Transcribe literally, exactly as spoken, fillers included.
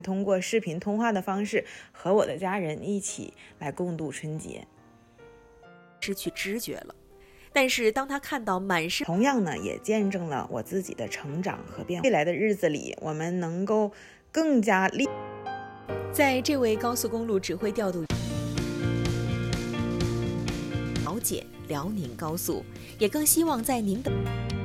通过视频通话的方式和我的家人一起来共度春节。 失去知觉了，但是当他看到满是， 同样呢，也见证了我自己的成长和变化。未来的日子里，我们能够更加利。 在这位高速公路指挥调度了解辽宁高速，也更希望在您的